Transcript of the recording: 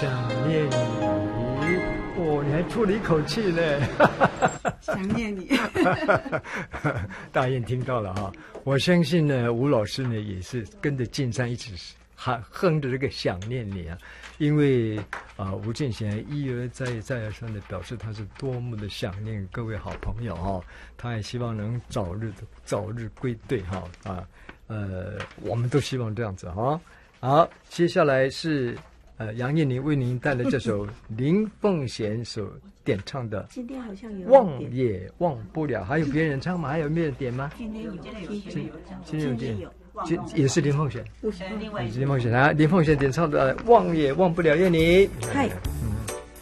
想念你。哦，你还出了一口气呢。 想念你。 大雁听到了哈，我相信呢，吴老师呢也是跟着进山一起哼着这个想念你啊，因为吴建贤一而再而三的表示他是多么的想念各位好朋友哈，他也希望能早日归队哈我们都希望这样子哈。好，接下来是杨燕玲为您带来这首林凤贤所点唱的今天好像有忘也忘不了，还有别人唱吗？还有没有人点吗？ 今天有， 今天有点，也是林凤贤， 另外林凤贤啊，林凤贤点唱的忘也忘不了燕玲。 嗨。